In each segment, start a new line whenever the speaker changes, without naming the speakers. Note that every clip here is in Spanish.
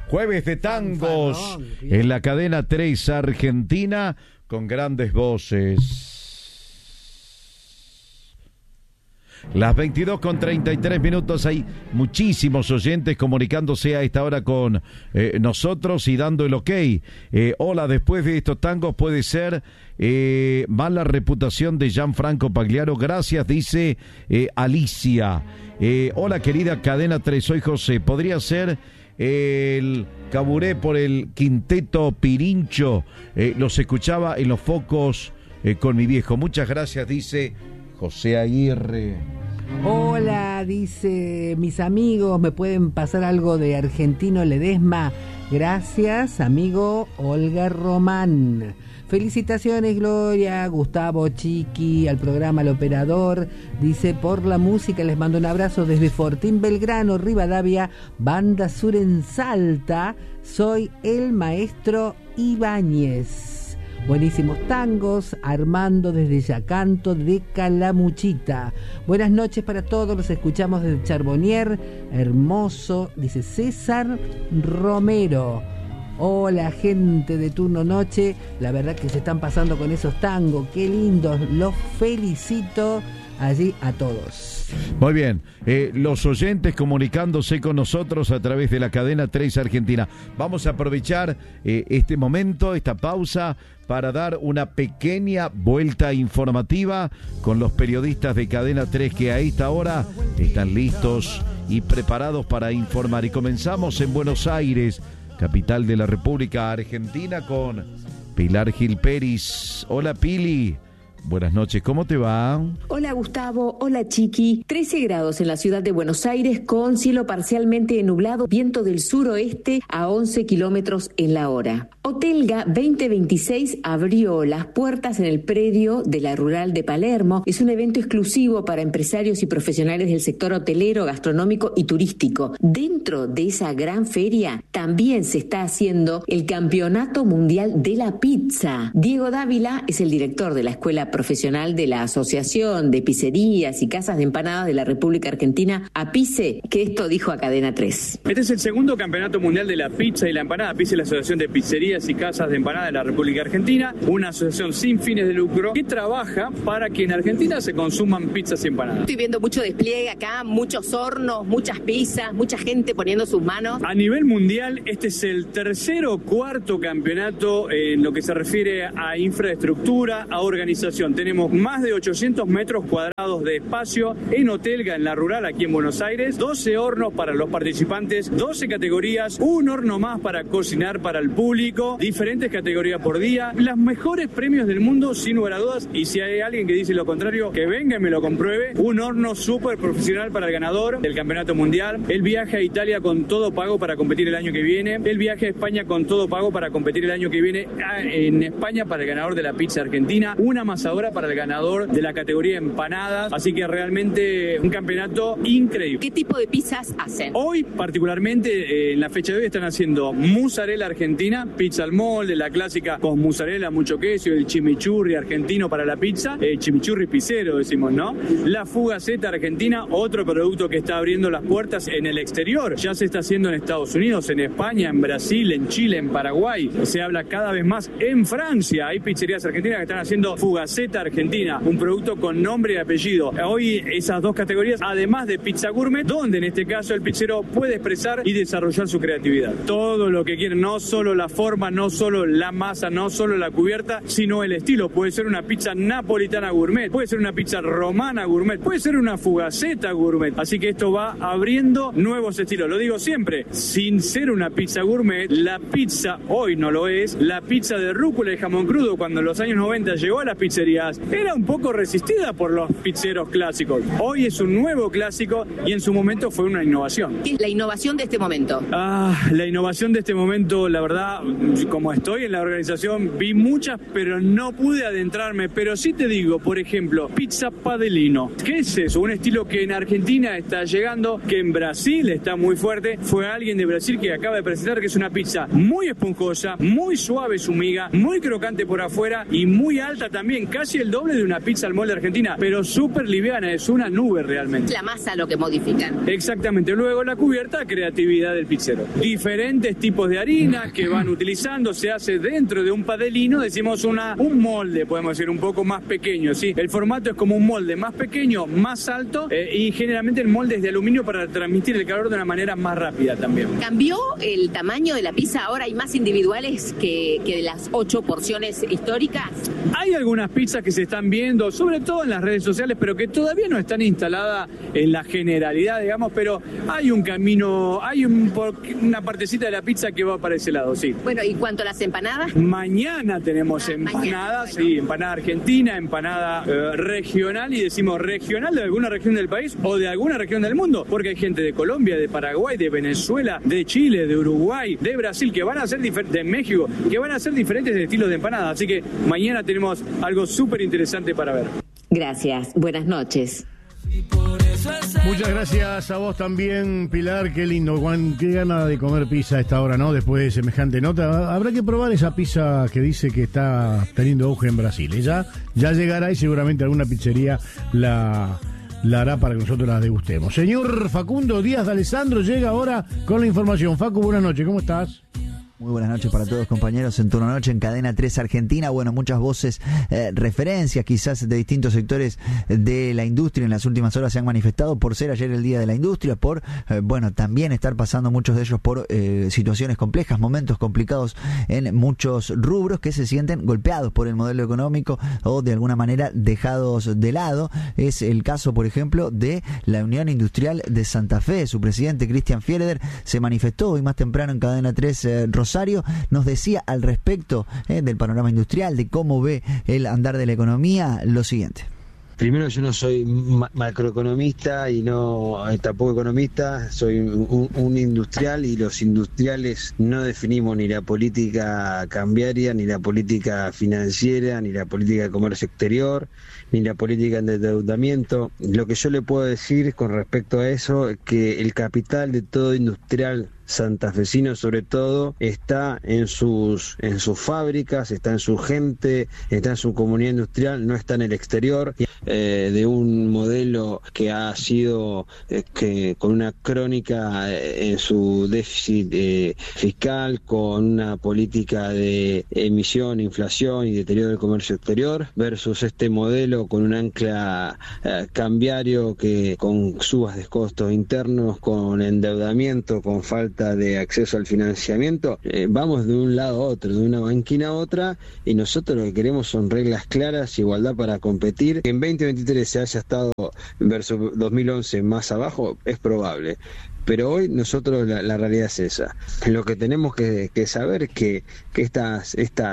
Jueves de tangos en la cadena 3 Argentina con grandes voces. Las 22:33 hay muchísimos oyentes comunicándose a esta hora con nosotros y dando el ok. Hola, después de estos tangos puede ser mala reputación de Gianfranco Pagliaro. Gracias, dice Alicia. Hola, querida cadena 3, soy José. ¿Podría ser el Caburé por el Quinteto Pirincho? Los escuchaba en los focos con mi viejo. Muchas gracias, dice José Aguirre.
Hola, dice, mis amigos, ¿me pueden pasar algo de Argentino Ledesma? Gracias, amigo Olga Román. Felicitaciones, Gloria, Gustavo, Chiqui, al programa El Operador. Dice, por la música les mando un abrazo desde Fortín, Belgrano, Rivadavia, Banda Sur en Salta. Soy el maestro Ibáñez. Buenísimos tangos, Armando desde Yacanto de Calamuchita. Buenas noches para todos, los escuchamos desde Charbonnier, hermoso, dice César Romero. Hola, gente de Turno Noche, la verdad que se están pasando con esos tangos, qué lindos, los felicito allí a todos.
Muy bien, los oyentes comunicándose con nosotros a través de la cadena 3 Argentina. Vamos a aprovechar este momento, esta pausa, para dar una pequeña vuelta informativa con los periodistas de Cadena 3 que a esta hora están listos y preparados para informar. Y comenzamos en Buenos Aires, capital de la República Argentina, con Pilar Gil Peris. Hola, Pili. Buenas noches, ¿cómo te va?
Hola, Gustavo, hola, Chiqui. 13 grados en la ciudad de Buenos Aires con cielo parcialmente nublado, viento del suroeste a 11 kilómetros en la hora. Hotelga 2026 abrió las puertas en el predio de la Rural de Palermo. Es un evento exclusivo para empresarios y profesionales del sector hotelero, gastronómico y turístico. Dentro de esa gran feria también se está haciendo el Campeonato Mundial de la Pizza. Diego Dávila es el director de la Escuela Profesional de la Asociación de Pizzerías y Casas de Empanadas de la República Argentina, APICE, que esto dijo a Cadena 3.
Este es el segundo Campeonato Mundial de la Pizza y la Empanada. APICE es la Asociación de Pizzerías y Casas de Empanadas de la República Argentina, una asociación sin fines de lucro que trabaja para que en Argentina se consuman pizzas y empanadas.
Estoy viendo mucho despliegue acá, muchos hornos, muchas pizzas, mucha gente poniendo sus manos.
A nivel mundial, este es el tercer o cuarto campeonato en lo que se refiere a infraestructura, a organización. Tenemos más de 800 metros cuadrados de espacio en Hotelga, en la Rural, aquí en Buenos Aires, 12 hornos para los participantes, 12 categorías, un horno más para cocinar para el público, diferentes categorías por día, los mejores premios del mundo, sin lugar a dudas, y si hay alguien que dice lo contrario, que venga y me lo compruebe, un horno súper profesional para el ganador del Campeonato Mundial, el viaje a Italia con todo pago para competir el año que viene, el viaje a España con todo pago para competir el año que viene en España para el ganador de la pizza argentina, una amasadora para el ganador de la categoría empanadas, así que realmente un campeonato increíble.
¿Qué tipo de pizzas hacen?
Hoy particularmente en la fecha de hoy están haciendo mozzarella argentina, pizza al molde, la clásica con mozzarella, mucho queso, el chimichurri argentino para la pizza, chimichurri pizzero decimos, ¿no? La fugaceta argentina, otro producto que está abriendo las puertas en el exterior, ya se está haciendo en Estados Unidos, en España, en Brasil, en Chile, en Paraguay, se habla cada vez más en Francia, hay pizzerías argentinas que están haciendo fugaceta argentina, un producto con nombre y apellido. Hoy esas dos categorías, además de pizza gourmet, donde en este caso el pizzero puede expresar y desarrollar su creatividad. Todo lo que quiere, no solo la forma, no solo la masa, no solo la cubierta, sino el estilo. Puede ser una pizza napolitana gourmet, puede ser una pizza romana gourmet, puede ser una fugaceta gourmet. Así que esto va abriendo nuevos estilos. Lo digo siempre, sin ser una pizza gourmet, la pizza hoy no lo es. La pizza de rúcula y jamón crudo, cuando en los años 90 llegó a las pizzerías, era un poco resistida por los pizzeros clásicos. Hoy es un nuevo clásico y en su momento fue una innovación.
¿Qué es la innovación de este momento?
La innovación de este momento, la verdad, como estoy en la organización, vi muchas, pero no pude adentrarme. Pero sí te digo, por ejemplo, pizza padellino. ¿Qué es eso? Un estilo que en Argentina está llegando, que en Brasil está muy fuerte. Fue alguien de Brasil que acaba de presentar que es una pizza muy esponjosa, muy suave su miga, muy crocante por afuera y muy alta también, casi el doble de una pizza al molde argentina, pero súper liviana, es una nube realmente.
La masa lo que modifican.
Exactamente, luego la cubierta, creatividad del pizzero. Diferentes tipos de harina que van utilizando, se hace dentro de un padelino, decimos un molde, podemos decir, un poco más pequeño, ¿sí? El formato es como un molde más pequeño, más alto, y generalmente el molde es de aluminio para transmitir el calor de una manera más rápida también.
¿Cambió el tamaño de la pizza? ¿Ahora hay más individuales que de las 8 porciones históricas?
Hay algunas pizzas que se están viendo, sobre todo en las redes sociales, pero que todavía no están instaladas en la generalidad, digamos, pero hay un camino, hay una partecita de la pizza que va para ese lado, sí.
Bueno, ¿y cuanto a las empanadas?
Mañana tenemos empanadas,
mañana, bueno.
Sí, empanada argentina, empanada regional, y decimos regional de alguna región del país o de alguna región del mundo, porque hay gente de Colombia, de Paraguay, de Venezuela, de Chile, de Uruguay, de Brasil, que van a ser de México, que van a ser diferentes estilos de empanadas, así que mañana tenemos algo súper interesante para ver.
Gracias, buenas noches.
Muchas gracias a vos también, Pilar, qué lindo, Juan, qué gana de comer pizza a esta hora, ¿no? Después de semejante nota, habrá que probar esa pizza que dice que está teniendo auge en Brasil. Ella ya llegará y seguramente alguna pizzería la hará para que nosotros la degustemos. Señor Facundo Díaz de Alessandro llega ahora con la información. Facu, buenas noches, ¿cómo estás?
Muy buenas noches para todos, compañeros. En Turno Noche en Cadena 3 Argentina. Bueno, muchas voces, referencias quizás de distintos sectores de la industria en las últimas horas se han manifestado por ser ayer el Día de la Industria, por, también estar pasando muchos de ellos por situaciones complejas, momentos complicados en muchos rubros que se sienten golpeados por el modelo económico o de alguna manera dejados de lado. Es el caso, por ejemplo, de la Unión Industrial de Santa Fe. Su presidente, Cristian Fiereder, se manifestó hoy más temprano en Cadena 3 Rosario, nos decía al respecto del panorama industrial, de cómo ve el andar de la economía, lo siguiente.
Primero, yo no soy macroeconomista y no tampoco economista, soy un industrial, y los industriales no definimos ni la política cambiaria, ni la política financiera, ni la política de comercio exterior, ni la política de endeudamiento. Lo que yo le puedo decir con respecto a eso es que el capital de todo industrial santafesino, sobre todo, está en sus fábricas, está en su gente, está en su comunidad industrial, no está en el exterior, de un modelo que ha sido con una crónica en su déficit fiscal, con una política de emisión, inflación y deterioro del comercio exterior, versus este modelo con un ancla cambiario que con subas de costos internos, con endeudamiento, con falta de acceso al financiamiento. Vamos de un lado a otro, de una banquina a otra, y nosotros lo que queremos son reglas claras, igualdad para competir. Que en 2023 se haya estado versus 2011 más abajo es probable, pero hoy nosotros la realidad es esa. Lo que tenemos que saber es que estas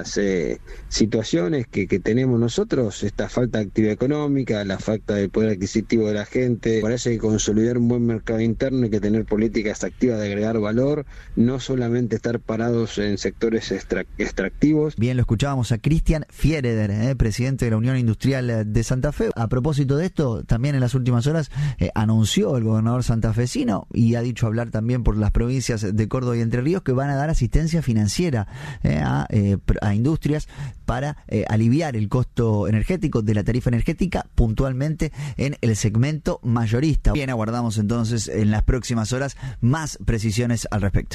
situaciones que tenemos nosotros, esta falta de actividad económica, la falta de poder adquisitivo de la gente, parece que consolidar un buen mercado interno hay que tener políticas activas de agregar valor, no solamente estar parados en sectores extractivos.
Bien, lo escuchábamos a Cristian Fiereder, presidente de la Unión Industrial de Santa Fe. A propósito de esto, también en las últimas horas anunció el gobernador santafesino, y ha dicho hablar también por las provincias de Córdoba y Entre Ríos, que van a dar asistencia financiera a industrias para aliviar el costo energético de la tarifa energética, puntualmente en el segmento mayorista. Bien, aguardamos entonces en las próximas horas más precisiones al respecto.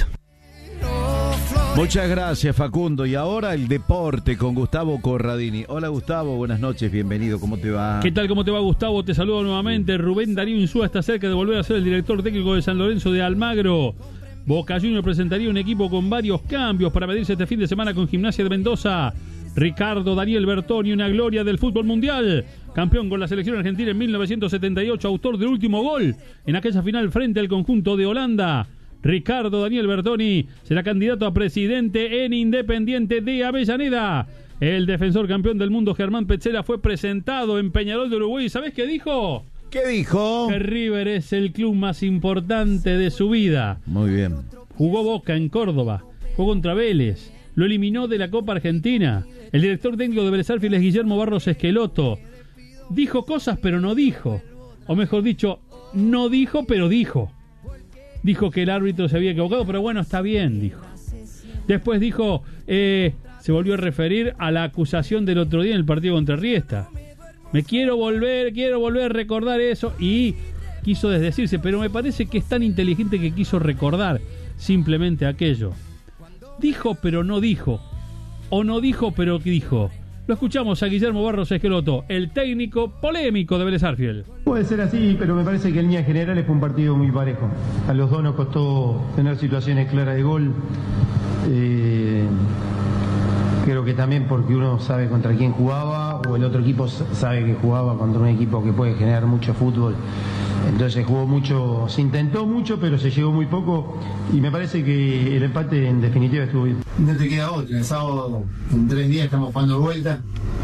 Muchas gracias, Facundo. Y ahora el deporte con Gustavo Corradini. Hola, Gustavo, buenas noches, bienvenido, ¿cómo te va?
¿Qué tal, cómo te va, Gustavo? Te saludo nuevamente. Rubén Darío Insúa está cerca de volver a ser el director técnico de San Lorenzo de Almagro. Boca Juniors presentaría un equipo con varios cambios para medirse este fin de semana con Gimnasia de Mendoza. Ricardo Daniel Bertoni, una gloria del fútbol mundial, campeón con la selección argentina en 1978, autor del último gol en aquella final frente al conjunto de Holanda. Ricardo Daniel Bertoni será candidato a presidente en Independiente de Avellaneda. El defensor campeón del mundo Germán Petzela fue presentado en Peñarol de Uruguay. ¿Sabés qué dijo?
¿Qué dijo?
Que River es el club más importante de su vida.
Muy bien.
Jugó Boca en Córdoba, jugó contra Vélez, lo eliminó de la Copa Argentina. El director técnico de Vélez Sarsfield es Guillermo Barros Esqueloto. Dijo cosas pero no dijo. O mejor dicho, no dijo pero dijo. Dijo que el árbitro se había equivocado, pero bueno, está bien, dijo. Después dijo, se se volvió a referir a la acusación del otro día en el partido contra Riestra. Me quiero volver a recordar eso, y quiso desdecirse, pero me parece que es tan inteligente que quiso recordar simplemente aquello. Dijo pero no dijo, o no dijo pero dijo. Lo escuchamos a Guillermo Barros Esqueloto, el técnico polémico de Vélez Sarsfield.
Puede ser así, pero me parece que en líneas generales fue un partido muy parejo. A los dos nos costó tener situaciones claras de gol. Creo que también porque uno sabe contra quién jugaba, o el otro equipo sabe que jugaba contra un equipo que puede generar mucho fútbol. Entonces se jugó mucho, se intentó mucho, pero se llegó muy poco, y me parece que el empate en definitiva estuvo bien.
No te queda otra, el sábado en 3 días estamos jugando vuelta.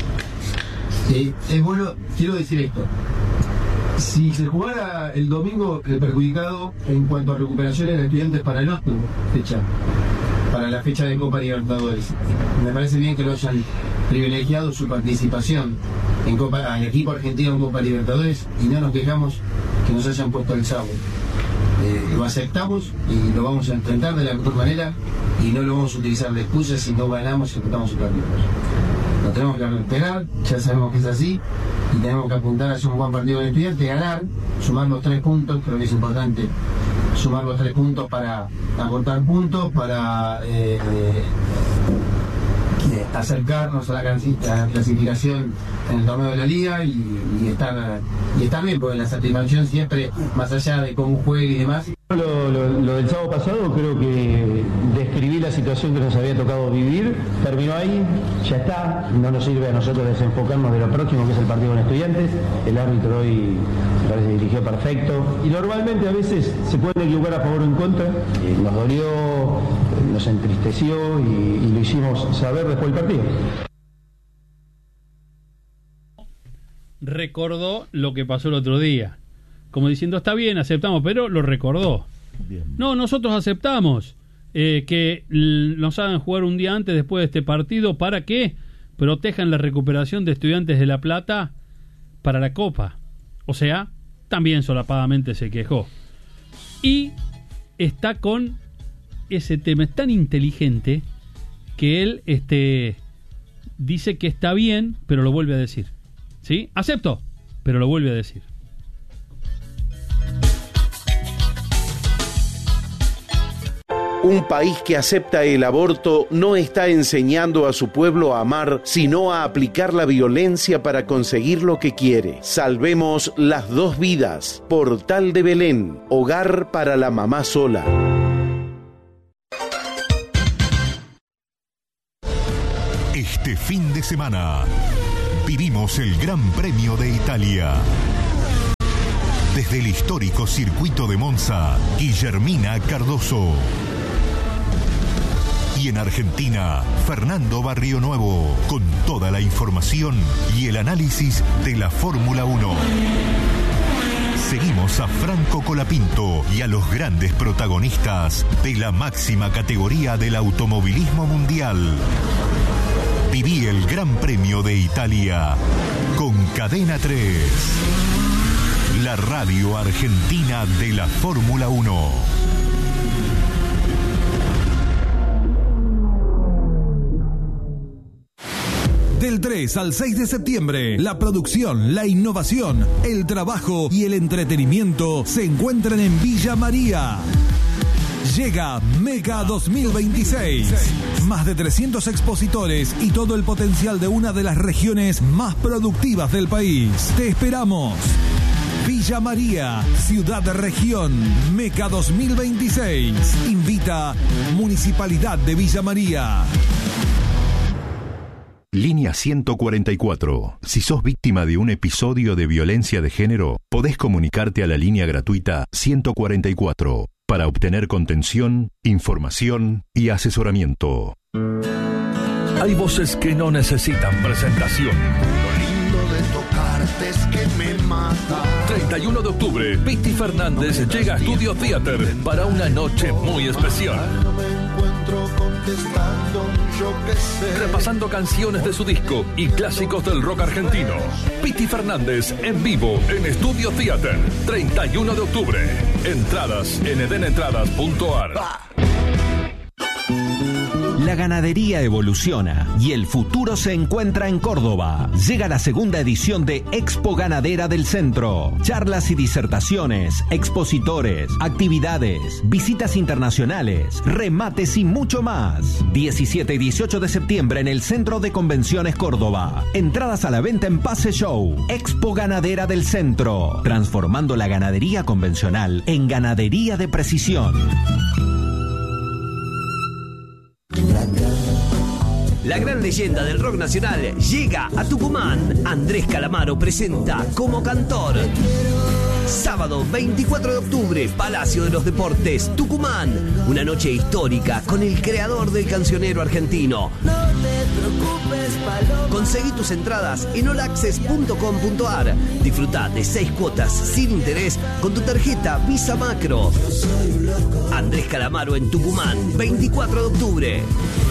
Es bueno, quiero decir esto. Si se jugara el domingo, el perjudicado en cuanto a recuperación en Estudiantes para la fecha, para la fecha de Copa Libertadores. Me parece bien que lo hayan privilegiado su participación en Copa, al equipo argentino en Copa Libertadores, y no nos quejamos que nos hayan puesto el sábado. Lo aceptamos y lo vamos a enfrentar de la mejor manera, y no lo vamos a utilizar de excusa si no ganamos y empatamos el partido. Lo tenemos que recuperar, ya sabemos que es así, y tenemos que apuntar a hacer un buen partido con el Estudiante, ganar, sumar los 3 puntos. Creo que es importante sumar los 3 puntos para acortar puntos, para acercarnos a la clasificación en el torneo de la liga, y estar bien, porque la satisfacción siempre, más allá de cómo juegue y demás.
Lo del sábado pasado, creo que describí la situación que nos había tocado vivir, terminó ahí, ya está, no nos sirve a nosotros desenfocarnos de lo próximo, que es el partido con Estudiantes. El árbitro hoy me parece que dirigió perfecto, y normalmente a veces se puede equivocar a favor o en contra. Nos dolió, nos entristeció, y lo hicimos saber después del partido.
Recordó lo que pasó el otro día, como diciendo, está bien, aceptamos, pero lo recordó. Bien. No, nosotros aceptamos que nos hagan jugar un día antes, después de este partido, para que protejan la recuperación de Estudiantes de La Plata para la Copa. O sea, también solapadamente se quejó. Y está con ese tema, es tan inteligente que él dice que está bien, pero lo vuelve a decir. ¿Sí? Acepto, pero lo vuelve a decir.
Un país que acepta el aborto no está enseñando a su pueblo a amar, sino a aplicar la violencia para conseguir lo que quiere. Salvemos las 2 vidas. Portal de Belén, hogar para la mamá sola.
Este fin de semana vivimos el Gran Premio de Italia. Desde el histórico circuito de Monza, Guillermina Cardoso. Y en Argentina, Fernando Barrionuevo, con toda la información y el análisis de la Fórmula 1. Seguimos a Franco Colapinto y a los grandes protagonistas de la máxima categoría del automovilismo mundial. Viví el Gran Premio de Italia con Cadena 3, la radio argentina de la Fórmula 1. Del 3 al 6 de septiembre, la producción, la innovación, el trabajo y el entretenimiento se encuentran en Villa María. Llega Mega 2026. Más de 300 expositores y todo el potencial de una de las regiones más productivas del país. Te esperamos. Villa María, Ciudad de Región, Meca 2026. Invita Municipalidad de Villa María. Línea 144. Si sos víctima de un episodio de violencia de género, podés comunicarte a la línea gratuita 144 para obtener contención, información y asesoramiento.
Hay voces que no necesitan presentación.
Lo lindo de tocarte es que me mata.
31 de octubre, Piti Fernández llega a Studio Theater para una noche muy especial. Repasando canciones de su disco y clásicos del rock argentino. Piti Fernández en vivo en Studio Theater, 31 de octubre. Entradas en edenentradas.ar.
La ganadería evoluciona y el futuro se encuentra en Córdoba. Llega la segunda edición de Expo Ganadera del Centro. Charlas y disertaciones, expositores, actividades, visitas internacionales, remates y mucho más. 17 y 18 de septiembre en el Centro de Convenciones Córdoba. Entradas a la venta en Pase Show. Expo Ganadera del Centro. Transformando la ganadería convencional en ganadería de precisión.
La gran leyenda del rock nacional llega a Tucumán. Andrés Calamaro presenta como cantor. Sábado 24 de octubre, Palacio de los Deportes, Tucumán. Una noche histórica con el creador del cancionero argentino. Conseguí tus entradas en allaccess.com.ar. Disfruta de 6 cuotas sin interés con tu tarjeta Visa Macro. Andrés Calamaro en Tucumán, 24 de octubre.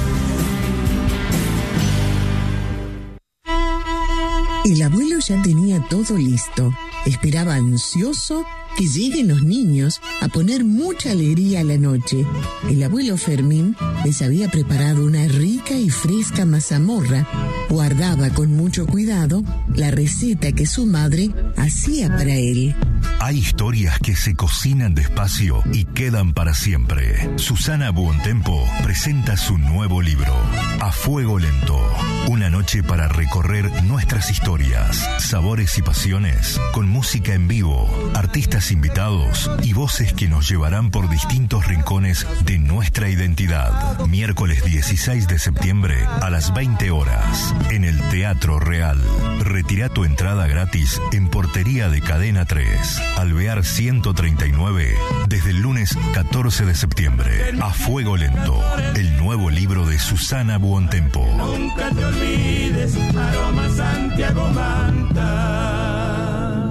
El abuelo ya tenía todo listo. Esperaba ansioso que lleguen los niños a poner mucha alegría a la noche. El abuelo Fermín les había preparado una rica y fresca mazamorra. Guardaba con mucho cuidado la receta que su madre hacía para él.
Hay historias que se cocinan despacio y quedan para siempre. Susana Buontempo presenta su nuevo libro, A Fuego Lento. Una noche para recorrer nuestras historias, sabores y pasiones, con música en vivo, artistas invitados y voces que nos llevarán por distintos rincones de nuestra identidad. Miércoles 16 de septiembre a las 20 horas en el Teatro Real. Retira tu entrada gratis en portería de Cadena 3, Alvear 139, desde el lunes 14 de septiembre. A Fuego Lento, el nuevo libro de Susana Buontempo.
Nunca te olvides, Aroma Santiago Manta.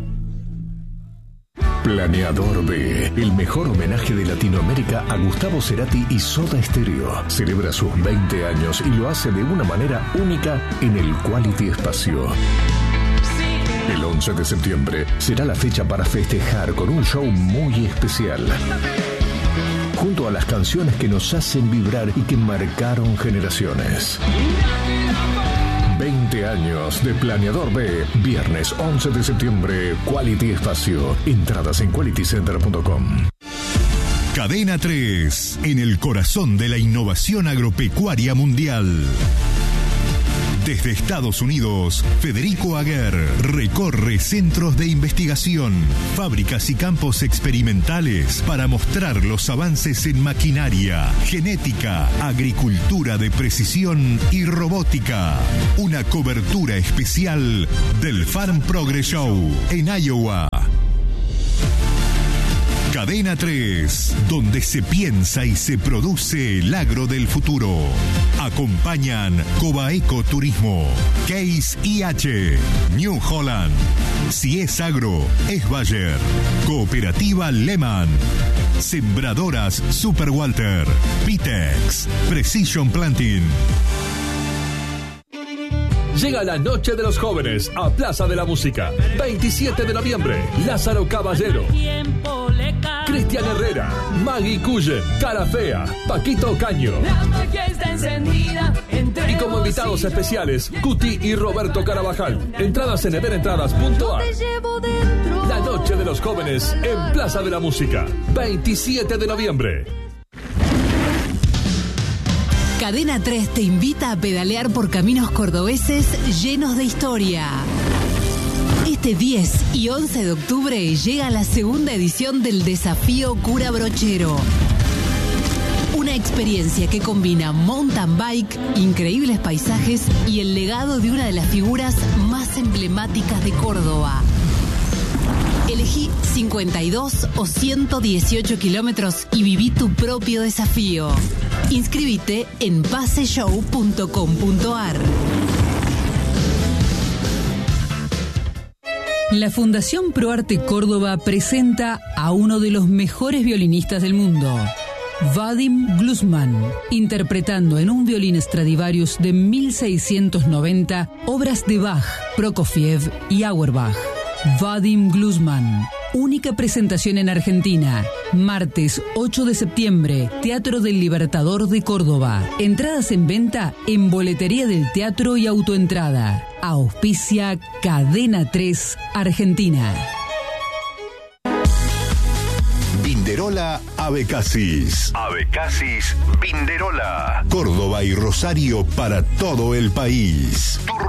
Planeador B, el mejor homenaje de Latinoamérica a Gustavo Cerati y Soda Stereo. Celebra sus 20 años y lo hace de una manera única en el Quality Espacio. El 11 de septiembre será la fecha para festejar con un show muy especial. Junto a las canciones que nos hacen vibrar y que marcaron generaciones. 20 años de Planeador B, viernes 11 de septiembre, Quality Espacio. Entradas en qualitycenter.com.
Cadena 3, en el corazón de la innovación agropecuaria mundial. Desde Estados Unidos, Federico Aguer recorre centros de investigación, fábricas y campos experimentales para mostrar los avances en maquinaria, genética, agricultura de precisión y robótica. Una cobertura especial del Farm Progress Show en Iowa. Cadena 3, donde se piensa y se produce el agro del futuro. Acompañan Cobaeco Turismo, Case IH, New Holland. Si es agro, es Bayer. Cooperativa Lehman. Sembradoras Super Walter. Pitex. Precision Planting.
Llega la Noche de los Jóvenes a Plaza de la Música. 27 de noviembre, Lázaro Caballero, Cristian Herrera, Maggie Cullen, Cara Fea, Paquito Caño. Y como invitados especiales, Cuti y Roberto Carabajal. Entradas en everentradas.ar. La Noche de los Jóvenes en Plaza de la Música. 27 de noviembre.
Cadena 3 te invita a pedalear por caminos cordobeses llenos de historia. Este 10 y 11 de octubre llega la segunda edición del Desafío Cura Brochero. Una experiencia que combina mountain bike, increíbles paisajes y el legado de una de las figuras más emblemáticas de Córdoba. Elegí 52 o 118 kilómetros y viví tu propio desafío. Inscríbete en paseshow.com.ar.
La Fundación ProArte Córdoba presenta a uno de los mejores violinistas del mundo, Vadim Glusman, interpretando en un violín Stradivarius de 1690 obras de Bach, Prokofiev y Auerbach. Vadim Glusman, Única presentación en Argentina. Martes 8 de septiembre, Teatro del Libertador de Córdoba. Entradas en venta en Boletería del Teatro y Autoentrada. Auspicia Cadena 3 Argentina.
Vinderola Abecasis. Abecasis Vinderola. Córdoba y Rosario para todo el país.